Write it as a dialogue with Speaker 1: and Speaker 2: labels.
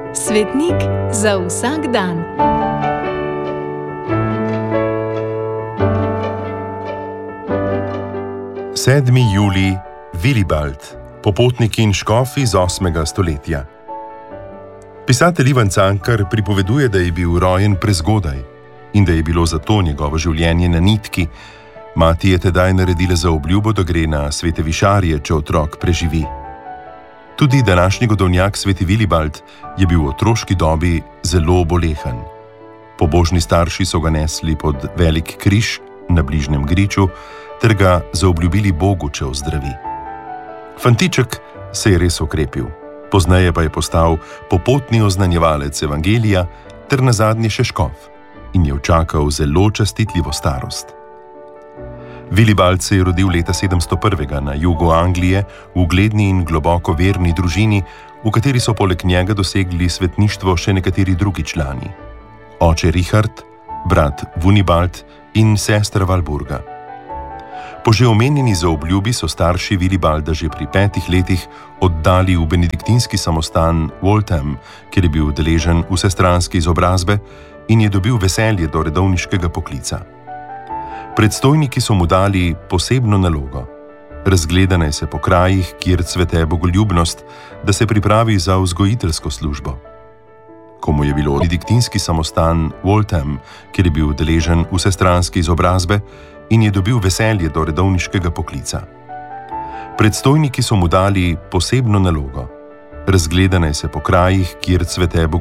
Speaker 1: Svetnik za vsak dan.
Speaker 2: Sedmi julij, Vilibald, popotniki in škofi iz 8. stoletja. Pisatelj Ivan Cankar pripoveduje, da je bil rojen prezgodaj in da je bilo zato njegovo življenje na nitki. Mati je tedaj naredila zaobljubo, da gre na svete višarje, če otrok preživi. Tudi današnji godovnjak sveti Vilibald je bil v otroški dobi zelo bolehen. Pobožni starši so ga nesli pod velik križ na bližnjem griču ter ga zaobljubili Bogu, če ozdravi. Fantiček se je res okrepil, pozneje pa je postal popotni oznanjevalec evangelija ter nazadnje še škof in je včakal zelo častitljivo starost. Vilibald se je rodil leta 701. na jugu Anglije v ugledni in globoko verni družini, v kateri so poleg njega dosegli svetništvo še nekateri drugi člani. Oče Richard, brat Vunibald in sestra Valburga. Po že omenjeni zaobljubi so starši Vilibalda že pri 5 letih oddali v benediktinski samostan Waltham, kjer je bil deležen vsestranske izobrazbe in je dobil veselje do redovniškega poklica. Predstojniki so mu dali posebno nalogo. Razgleda naj se po krajih, kjer cvete bogoljubnost, da se pripravi za vzgojiteljsko službo. Ko mu je bilo benediktinski samostan Waltham, kjer je bil deležen vsestranske izobrazbe in je dobil veselje do redovniškega poklica. Predstojniki so mu dali posebno nalogo. Razgleda naj se po krajih, kjer cvete bogoljubnost,